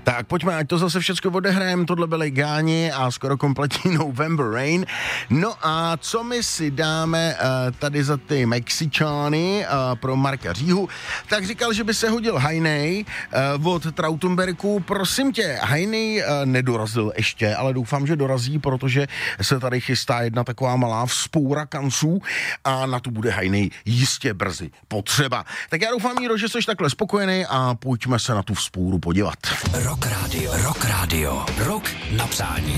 Tak pojďme, ať to zase všechno odehrajeme, tohle byly Gáni a skoro kompletní November Rain. No a co my si dáme tady za ty Mexičány pro Marka Říhu, tak říkal, že by se hodil Hajnej od Trautenberku. Prosím tě, Hajnej nedorazil ještě, ale doufám, že dorazí, protože se tady chystá jedna taková malá vzpoura kanců a na tu bude Hajnej jistě brzy potřeba. Tak já doufám, Míro, že jsi takhle spokojený a pojďme se na tu vzpouru podívat. Rock Radio, Rock Radio, Rock na přání.